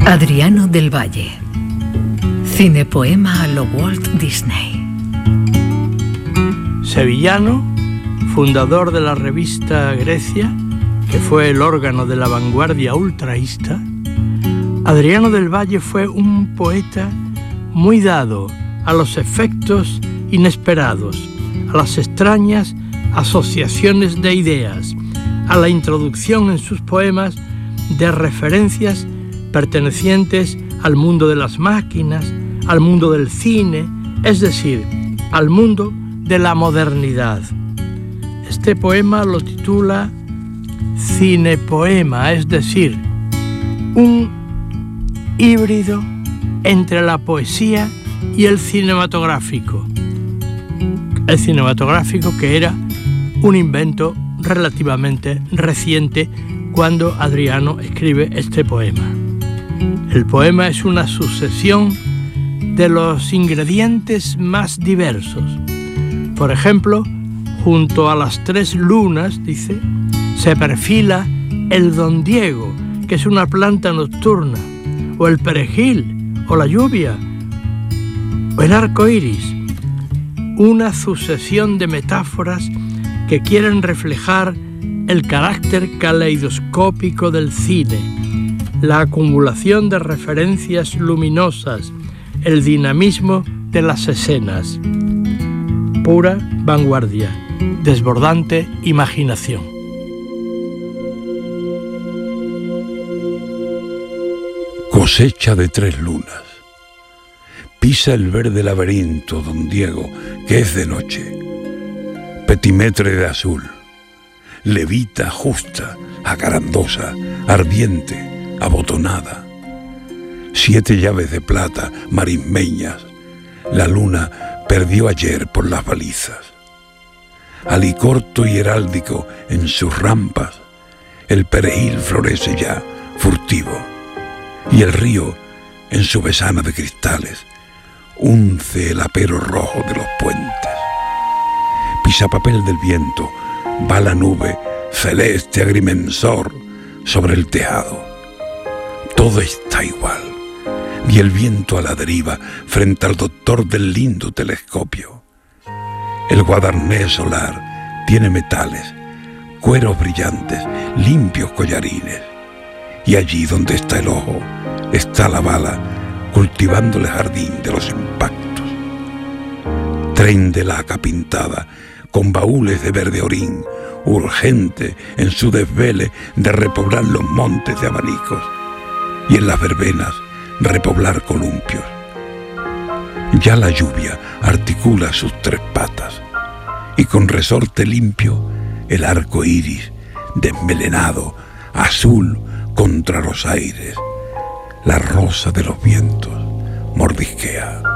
Adriano del Valle. Cinepoema a lo Walt Disney. Sevillano, fundador de la revista Grecia, que fue el órgano de la vanguardia ultraísta, Adriano del Valle fue un poeta muy dado a los efectos inesperados, a las extrañas asociaciones de ideas, a la introducción en sus poemas de referencias pertenecientes al mundo de las máquinas, al mundo del cine, es decir, al mundo de la modernidad. Este poema lo titula Cinepoema, es decir, un híbrido entre la poesía y el cinematográfico. El cinematográfico, que era un invento relativamente reciente cuando Adriano escribe este poema. El poema es una sucesión de los ingredientes más diversos. Por ejemplo, junto a las 3 lunas, dice, se perfila el don Diego, que es una planta nocturna, o el perejil, o la lluvia, o el arco iris. Una sucesión de metáforas que quieren reflejar el carácter caleidoscópico del cine, la acumulación de referencias luminosas, el dinamismo de las escenas. Pura vanguardia, desbordante imaginación. Cosecha de 3 lunas. Pisa el verde laberinto, don Diego, que es de noche. Petimetre de azul. Levita justa, acarandosa, ardiente, abotonada. 7 llaves de plata, marismeñas. La luna perdió ayer por las balizas. Alicorto y heráldico en sus rampas, el perejil florece ya, furtivo. Y el río, en su besana de cristales, unce el apero rojo de los puentes. Pisapapel del viento, va la nube, celeste agrimensor, sobre el tejado. Todo está igual, y el viento a la deriva frente al doctor del lindo telescopio. El guadarnés solar tiene metales, cueros brillantes, limpios collarines. Y allí donde está el ojo, está la bala, cultivando el jardín de los impactos. Tren de laca pintada, con baúles de verde orín, urgente en su desvele de repoblar los montes de abanicos, y en las verbenas repoblar columpios. Ya la lluvia articula sus 3 patas, y con resorte limpio el arco iris, desmelenado, azul contra los aires, la rosa de los vientos mordisquea.